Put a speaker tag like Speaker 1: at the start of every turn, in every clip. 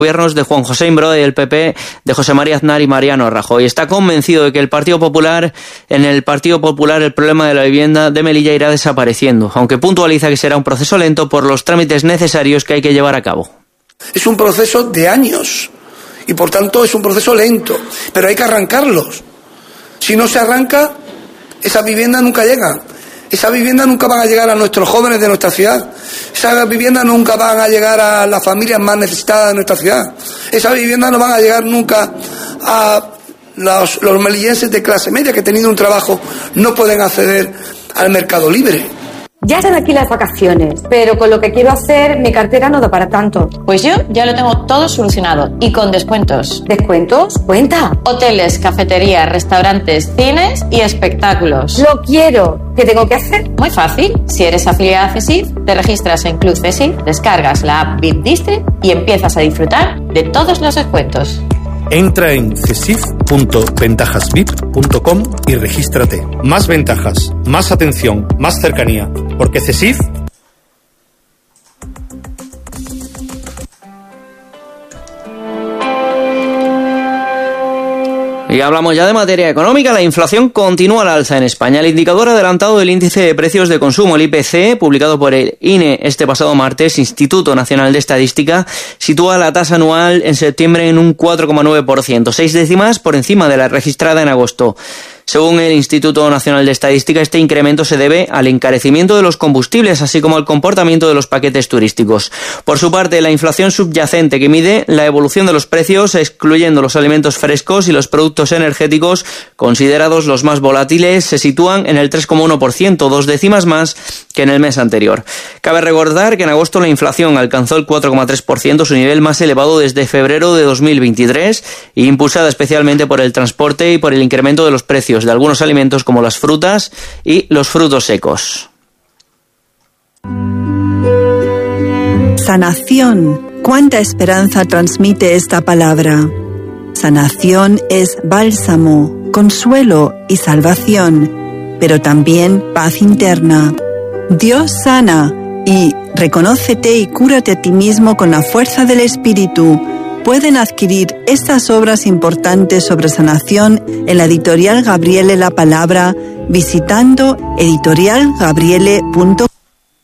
Speaker 1: gobiernos de Juan José Imbroda y el PP de José María Aznar y Mariano Rajoy. Está convencido de que en el Partido Popular el problema de la vivienda de Melilla irá desapareciendo, aunque puntualiza que será un proceso lento por los trámites necesarios que hay que llevar a cabo.
Speaker 2: Es un proceso de años y por tanto es un proceso lento, pero hay que arrancarlos. Si no se arranca, esas viviendas nunca llegan. Esas viviendas nunca van a llegar a nuestros jóvenes de nuestra ciudad. Esas viviendas nunca van a llegar a las familias más necesitadas de nuestra ciudad. Esas viviendas no van a llegar nunca a los melillenses de clase media que teniendo un trabajo no pueden acceder al mercado libre.
Speaker 3: Ya están aquí las vacaciones, pero con lo que quiero hacer mi cartera no da para tanto.
Speaker 4: Pues yo ya lo tengo todo solucionado y con descuentos.
Speaker 3: ¿Descuentos? Cuenta.
Speaker 4: Hoteles, cafeterías, restaurantes, cines y espectáculos.
Speaker 3: Lo quiero. ¿Qué tengo que hacer?
Speaker 4: Muy fácil. Si eres afiliada a CESIF, te registras en Club CESIF, descargas la app VIP District y empiezas a disfrutar de todos los descuentos.
Speaker 5: Entra en cesif.ventajasvip.com y regístrate. Más ventajas, más atención, más cercanía. Porque CESIF...
Speaker 1: Y hablamos ya de materia económica. La inflación continúa al alza en España. El indicador adelantado del índice de precios de consumo, el IPC, publicado por el INE este pasado martes, Instituto Nacional de Estadística, sitúa la tasa anual en septiembre en un 4,9%, 6 décimas por encima de la registrada en agosto. Según el Instituto Nacional de Estadística, este incremento se debe al encarecimiento de los combustibles, así como al comportamiento de los paquetes turísticos. Por su parte, la inflación subyacente, que mide la evolución de los precios, excluyendo los alimentos frescos y los productos energéticos, considerados los más volátiles, se sitúan en el 3,1%, 2 décimas más que en el mes anterior. Cabe recordar que en agosto la inflación alcanzó el 4,3%, su nivel más elevado desde febrero de 2023, e impulsada especialmente por el transporte y por el incremento de los precios de algunos alimentos como las frutas y los frutos secos.
Speaker 6: Sanación. ¿Cuánta esperanza transmite esta palabra? Sanación es bálsamo, consuelo y salvación, pero también paz interna. Dios sana y reconócete y cúrate a ti mismo con la fuerza del Espíritu. Pueden adquirir estas obras importantes sobre sanación en la editorial Gabriele La Palabra visitando editorialgabriele.com.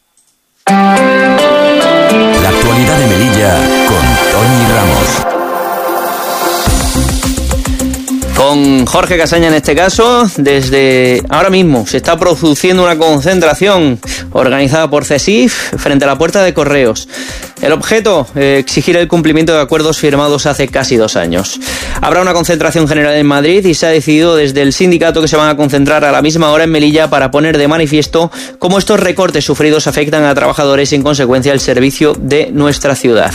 Speaker 7: La actualidad de Melilla con Tony Ramos.
Speaker 1: Con Jorge Casaña en este caso, desde ahora mismo se está produciendo una concentración organizada por CESIF frente a la puerta de Correos. El objeto, exigir el cumplimiento de acuerdos firmados hace casi 2 años. Habrá una concentración general en Madrid y se ha decidido desde el sindicato que se van a concentrar a la misma hora en Melilla para poner de manifiesto cómo estos recortes sufridos afectan a trabajadores y en consecuencia el servicio de nuestra ciudad.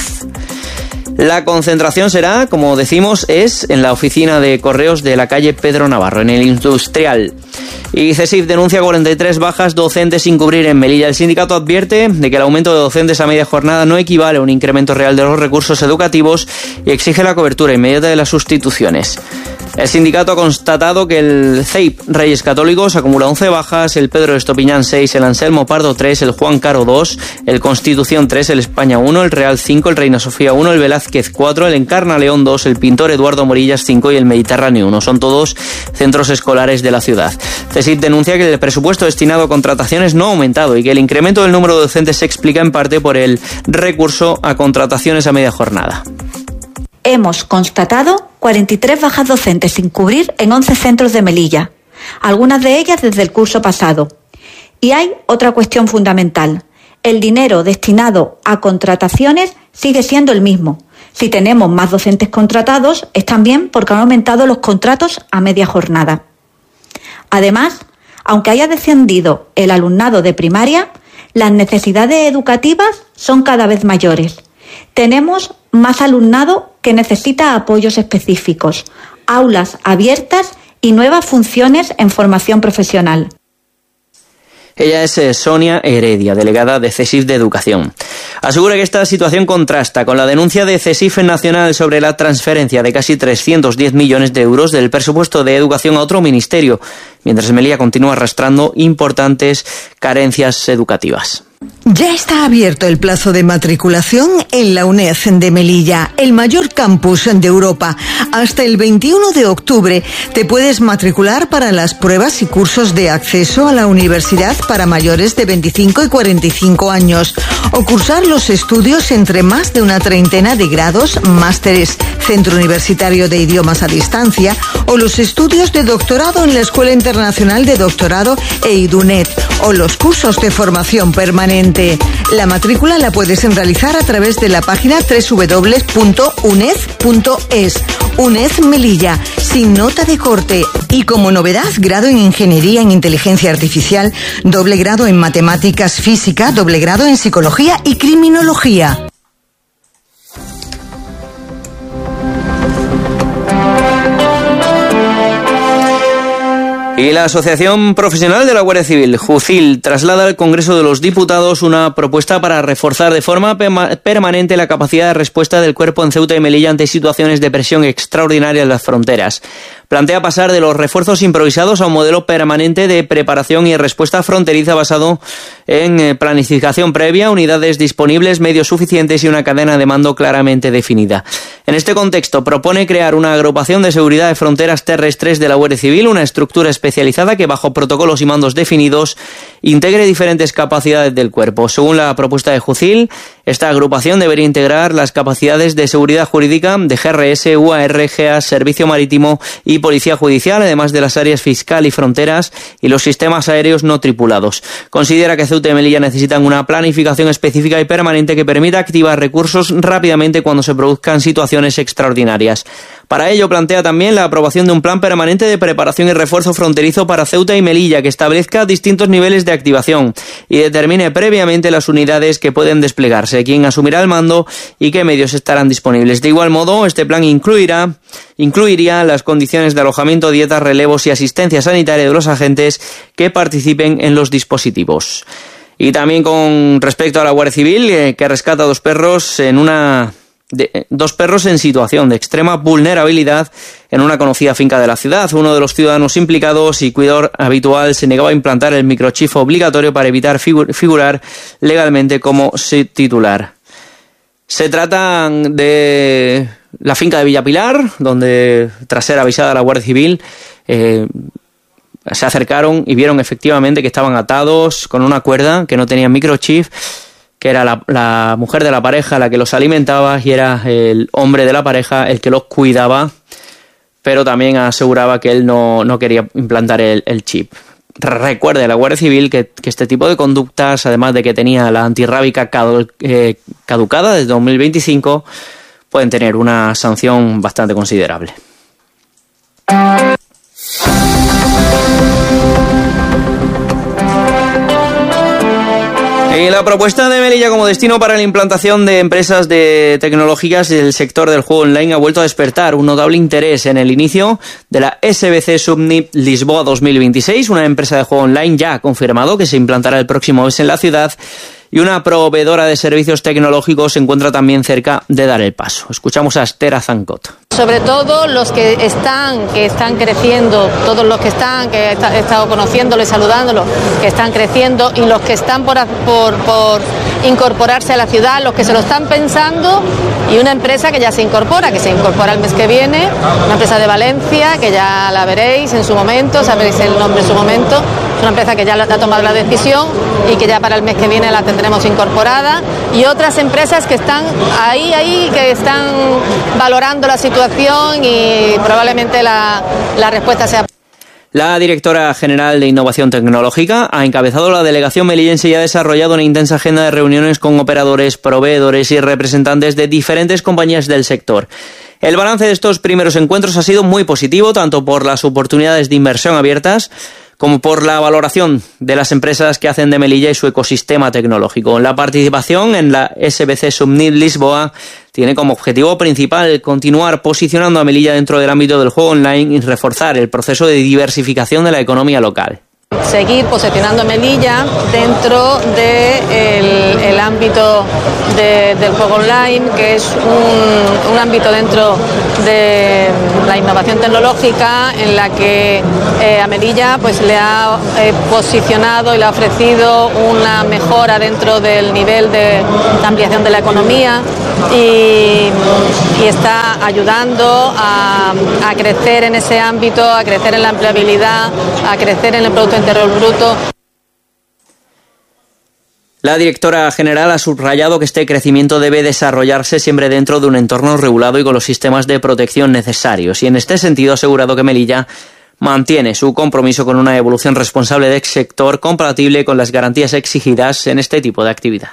Speaker 1: La concentración será, como decimos, en la oficina de Correos de la calle Pedro Navarro, en el Industrial. Y CESIF denuncia 43 bajas docentes sin cubrir en Melilla. El sindicato advierte de que el aumento de docentes a media jornada no equivale a un incremento real de los recursos educativos y exige la cobertura inmediata de las sustituciones. El sindicato ha constatado que el CEIP Reyes Católicos acumula 11 bajas, el Pedro Estopiñán 6, el Anselmo Pardo 3, el Juan Caro 2, el Constitución 3, el España 1, el Real 5, el Reina Sofía 1, el Velázquez 4, el Encarna León 2, el Pintor Eduardo Morillas 5 y el Mediterráneo 1. Son todos centros escolares de la ciudad. CESIF denuncia que el presupuesto destinado a contrataciones no ha aumentado y que el incremento del número de docentes se explica en parte por el recurso a contrataciones a media jornada.
Speaker 8: Hemos constatado 43 bajas docentes sin cubrir en 11 centros de Melilla, algunas de ellas desde el curso pasado. Y hay otra cuestión fundamental. El dinero destinado a contrataciones sigue siendo el mismo. Si tenemos más docentes contratados, es también porque han aumentado los contratos a media jornada. Además, aunque haya descendido el alumnado de primaria, las necesidades educativas son cada vez mayores. Tenemos más alumnado que necesita apoyos específicos, aulas abiertas y nuevas funciones en formación profesional.
Speaker 1: Ella es Sonia Heredia, delegada de CESIF de Educación. Asegura que esta situación contrasta con la denuncia de CESIF Nacional sobre la transferencia de casi 310 millones de euros del presupuesto de educación a otro ministerio, mientras Melilla continúa arrastrando importantes carencias educativas.
Speaker 9: Ya está abierto el plazo de matriculación en la UNED de Melilla, el mayor campus de Europa. Hasta el 21 de octubre te puedes matricular para las pruebas y cursos de acceso a la universidad para mayores de 25 y 45 años o cursar los estudios entre más de una treintena de grados, másteres, Centro Universitario de Idiomas a Distancia o los estudios de doctorado en la Escuela Internacional de Doctorado e IDUNET o los cursos de formación permanente. La matrícula la puedes realizar a través de la página www.uned.es. UNED Melilla, sin nota de corte. Y como novedad, grado en Ingeniería en Inteligencia Artificial, doble grado en Matemáticas Física, doble grado en Psicología y Criminología.
Speaker 1: Y la Asociación Profesional de la Guardia Civil, JUCIL, traslada al Congreso de los Diputados una propuesta para reforzar de forma permanente la capacidad de respuesta del cuerpo en Ceuta y Melilla ante situaciones de presión extraordinaria en las fronteras. Plantea pasar de los refuerzos improvisados a un modelo permanente de preparación y respuesta fronteriza basado en planificación previa, unidades disponibles, medios suficientes y una cadena de mando claramente definida. En este contexto, propone crear una agrupación de seguridad de fronteras terrestres de la Guardia Civil, una estructura especializada que, bajo protocolos y mandos definidos, integre diferentes capacidades del cuerpo. Según la propuesta de JUCIL, esta agrupación debería integrar las capacidades de seguridad jurídica de GRS, UAR, GEA, Servicio Marítimo y Policía Judicial, además de las áreas fiscal y fronteras y los sistemas aéreos no tripulados. Considera que Ceuta y Melilla necesitan una planificación específica y permanente que permita activar recursos rápidamente cuando se produzcan situaciones extraordinarias. Para ello, plantea también la aprobación de un plan permanente de preparación y refuerzo fronterizo para Ceuta y Melilla que establezca distintos niveles de activación y determine previamente las unidades que pueden desplegarse, quién asumirá el mando y qué medios estarán disponibles. De igual modo, este plan incluiría las condiciones de alojamiento, dietas, relevos y asistencia sanitaria de los agentes que participen en los dispositivos. Y también con respecto a la Guardia Civil, que rescata dos perros en situación de extrema vulnerabilidad en una conocida finca de la ciudad. Uno de los ciudadanos implicados y cuidador habitual se negaba a implantar el microchip obligatorio para evitar figurar legalmente como titular. Se trata de la finca de Villapilar, donde tras ser avisada la Guardia Civil se acercaron y vieron efectivamente que estaban atados con una cuerda, que no tenían microchip, que era la mujer de la pareja la que los alimentaba y era el hombre de la pareja el que los cuidaba, pero también aseguraba que él no quería implantar el chip. Recuerde la Guardia Civil que este tipo de conductas, además de que tenía la antirrábica caducada desde 2025, pueden tener una sanción bastante considerable. Y la propuesta de Melilla como destino para la implantación de empresas de tecnológicas del sector del juego online ha vuelto a despertar un notable interés en el inicio de la SBC Subnip Lisboa 2026. Una empresa de juego online ya ha confirmado que se implantará el próximo mes en la ciudad y una proveedora de servicios tecnológicos se encuentra también cerca de dar el paso. Escuchamos a Esther Azancot.
Speaker 10: Sobre todo los que están creciendo, todos los que he estado conociéndolos y saludándolos, que están creciendo, y los que están por incorporarse a la ciudad, los que se lo están pensando, y una empresa que ya se incorpora el mes que viene, una empresa de Valencia, que ya la veréis en su momento, sabréis el nombre en su momento, es una empresa que ya ha tomado la decisión y que ya para el mes que viene la tendremos incorporada, y otras empresas que están ahí, que están valorando la situación y probablemente la respuesta sea.
Speaker 1: La directora general de Innovación Tecnológica ha encabezado la delegación melillense y ha desarrollado una intensa agenda de reuniones con operadores, proveedores y representantes de diferentes compañías del sector. El balance de estos primeros encuentros ha sido muy positivo, tanto por las oportunidades de inversión abiertas como por la valoración de las empresas que hacen de Melilla y su ecosistema tecnológico. La participación en la SBC Subnip Lisboa tiene como objetivo principal continuar posicionando a Melilla dentro del ámbito del juego online y reforzar el proceso de diversificación de la economía local.
Speaker 10: Seguir posicionando a Melilla dentro del ámbito del juego online, que es un ámbito dentro de la innovación tecnológica en la que a Melilla pues le ha posicionado y le ha ofrecido una mejora dentro del nivel de ampliación de la economía y está ayudando a crecer en ese ámbito, a crecer en la empleabilidad, a crecer en el Producto Interior Bruto.
Speaker 1: La directora general ha subrayado que este crecimiento debe desarrollarse siempre dentro de un entorno regulado y con los sistemas de protección necesarios. Y en este sentido ha asegurado que Melilla mantiene su compromiso con una evolución responsable del sector compatible con las garantías exigidas en este tipo de actividad.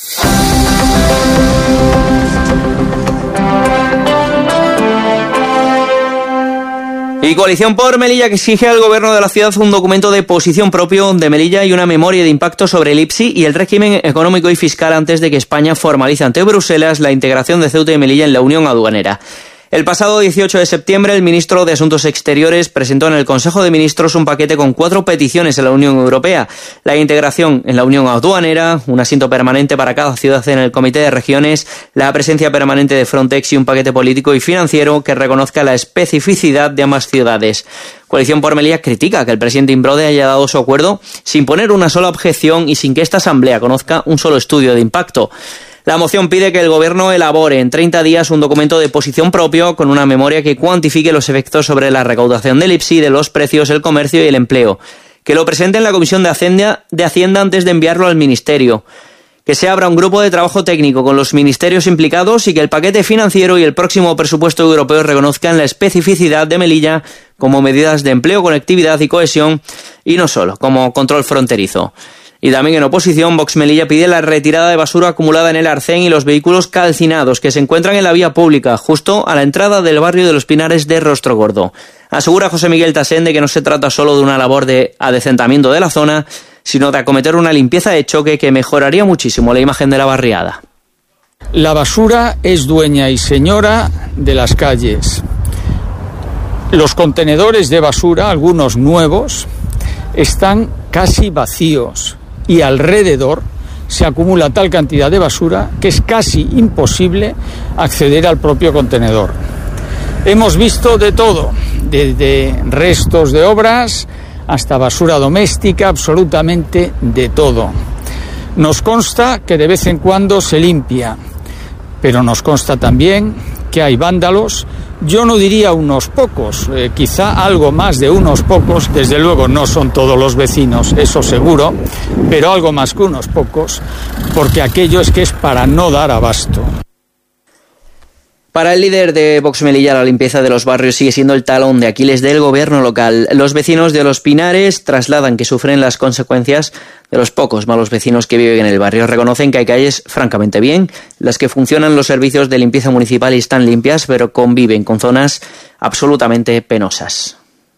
Speaker 1: Y Coalición por Melilla, que exige al gobierno de la ciudad un documento de posición propio de Melilla y una memoria de impacto sobre el IPSI y el régimen económico y fiscal antes de que España formalice ante Bruselas la integración de Ceuta y Melilla en la Unión Aduanera. El pasado 18 de septiembre, el ministro de Asuntos Exteriores presentó en el Consejo de Ministros un paquete con 4 peticiones a la Unión Europea. La integración en la Unión Aduanera, un asiento permanente para cada ciudad en el Comité de Regiones, la presencia permanente de Frontex y un paquete político y financiero que reconozca la especificidad de ambas ciudades. Coalición por Melilla critica que el presidente Imbroda haya dado su acuerdo sin poner una sola objeción y sin que esta asamblea conozca un solo estudio de impacto. La moción pide que el Gobierno elabore en 30 días un documento de posición propio con una memoria que cuantifique los efectos sobre la recaudación del IPSI, de los precios, el comercio y el empleo. Que lo presente en la Comisión de Hacienda antes de enviarlo al Ministerio. Que se abra un grupo de trabajo técnico con los ministerios implicados y que el paquete financiero y el próximo presupuesto europeo reconozcan la especificidad de Melilla como medidas de empleo, conectividad y cohesión y no solo como control fronterizo. Y también en oposición, Vox Melilla pide la retirada de basura acumulada en el Arcén y los vehículos calcinados que se encuentran en la vía pública, justo a la entrada del barrio de Los Pinares de Rostrogordo. Asegura José Miguel Tasén de que no se trata solo de una labor de adecentamiento de la zona, sino de acometer una limpieza de choque que mejoraría muchísimo la imagen de la barriada.
Speaker 11: La basura es dueña y señora de las calles. Los contenedores de basura, algunos nuevos, están casi vacíos. Y alrededor se acumula tal cantidad de basura que es casi imposible acceder al propio contenedor. Hemos visto de todo, desde restos de obras hasta basura doméstica, absolutamente de todo. Nos consta que de vez en cuando se limpia, pero nos consta también que hay vándalos. Yo no diría unos pocos, quizá algo más de unos pocos, desde luego no son todos los vecinos, eso seguro, pero algo más que unos pocos, porque aquello es que es para no dar abasto.
Speaker 1: Para el líder de Vox Melilla, la limpieza de los barrios sigue siendo el talón de Aquiles del gobierno local. Los vecinos de Los Pinares trasladan que sufren las consecuencias de los pocos malos vecinos que viven en el barrio. Reconocen que hay calles francamente bien, las que funcionan los servicios de limpieza municipal y están limpias, pero conviven con zonas absolutamente penosas.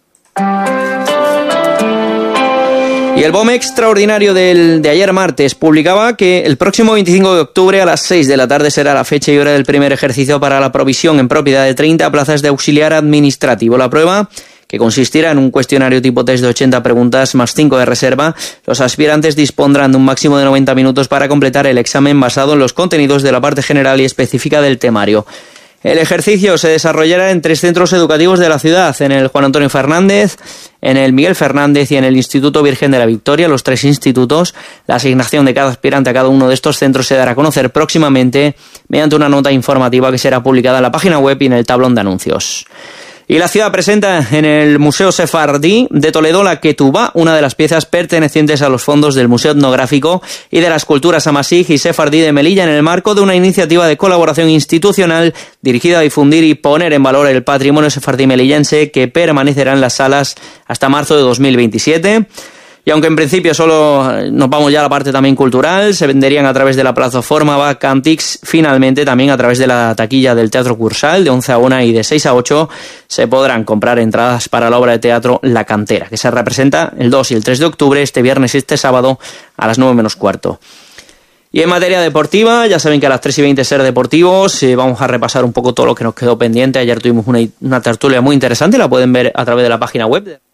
Speaker 1: Y el BOM extraordinario de ayer martes publicaba que el próximo 25 de octubre a las 6 de la tarde será la fecha y hora del primer ejercicio para la provisión en propiedad de 30 plazas de auxiliar administrativo. La prueba, que consistirá en un cuestionario tipo test de 80 preguntas más 5 de reserva, los aspirantes dispondrán de un máximo de 90 minutos para completar el examen basado en los contenidos de la parte general y específica del temario. El ejercicio se desarrollará en 3 centros educativos de la ciudad, en el Juan Antonio Fernández, en el Miguel Fernández y en el Instituto Virgen de la Victoria, los 3 institutos. La asignación de cada aspirante a cada uno de estos centros se dará a conocer próximamente mediante una nota informativa que será publicada en la página web y en el tablón de anuncios. Y la ciudad presenta en el Museo Sefardí de Toledo la Ketubá, una de las piezas pertenecientes a los fondos del Museo Etnográfico y de las Culturas Amasij y Sefardí de Melilla, en el marco de una iniciativa de colaboración institucional dirigida a difundir y poner en valor el patrimonio sefardí melillense, que permanecerá en las salas hasta marzo de 2027. Y aunque en principio solo nos vamos ya a la parte también cultural, se venderían a través de la plataforma Bacantix, finalmente también a través de la taquilla del Teatro Cursal, de 11 a 1 y de 6 a 8, se podrán comprar entradas para la obra de teatro La Cantera, que se representa el 2 y el 3 de octubre, este viernes y este sábado, a las 9 menos cuarto. Y en materia deportiva, ya saben que a las 3 y 20 Ser Deportivos, vamos a repasar un poco todo lo que nos quedó pendiente. Ayer tuvimos una tertulia muy interesante, la pueden ver a través de la página web.